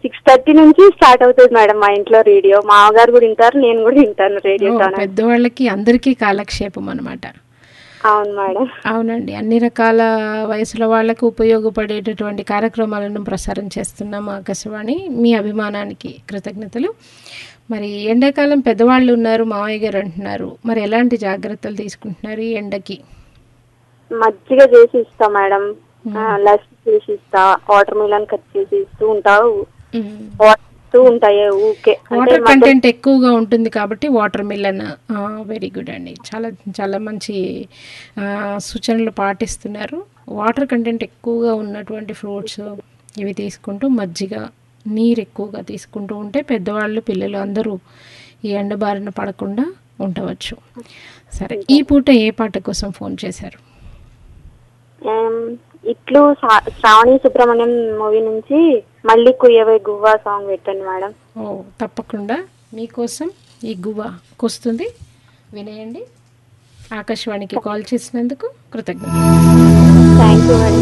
6:30 నుంచి స్టార్ట్ అవుతుంది మేడం మా ఇంట్లో రేడియో. మా మామగారు కూడా వింటారు, నేను కూడా వింటాను రేడియో. పెద్దవాళ్ళకి అందరికీ కాలక్షేపం అన్నమాట. అవును మేడం. అవునండి, అన్ని రకాల వయసుల వాళ్ళకు ఉపయోగపడేటటువంటి కార్యక్రమాలను ప్రసారం చేస్తున్నాం ఆకాశవాణి. మీ అభిమానానికి కృతజ్ఞతలు. మరి ఎండాకాలం పెద్దవాళ్ళు ఉన్నారు, మామయ్య గారు అంటున్నారు, మరి ఎలాంటి జాగ్రత్తలు తీసుకుంటున్నారు ఈ ఎండకి? మజ్జిగ చేసి ఇస్తా మేడం, లస్సీ చేసి ఇస్తా, వాటర్ మిలన్ కట్ చేసి ఇస్తూ ఉంటావు, ఉంటాయి ఊకే. వాటర్ కంటెంట్ ఎక్కువగా ఉంటుంది కాబట్టి వాటర్ మిలన్ వెరీ గుడ్ అండి. చాలా చాలా మంచి సూచనలు పాటిస్తున్నారు. వాటర్ కంటెంట్ ఎక్కువగా ఉన్నటువంటి ఫ్రూట్స్ ఇవి తీసుకుంటూ మజ్జిగ, నీరు ఎక్కువగా తీసుకుంటూ ఉంటే పెద్దవాళ్ళు పిల్లలు అందరూ ఈ ఎండ బారిన పడకుండా ఉండవచ్చు. సరే, ఈ పూట ఏ పాట కోసం ఫోన్ చేశారు? ఇట్లు శ్రావణి సుబ్రహ్మణ్యం మూవీ నుంచి మళ్ళీ కుయ్యవే గువ్వా సాంగ్ పెట్టండి మేడం. తప్పకుండా మీకోసం ఈ గువ్వ వస్తుంది, వినేయండి. ఆకాశవాణికి కాల్ చేసినందుకు కృతజ్ఞతలు. Thank you madam.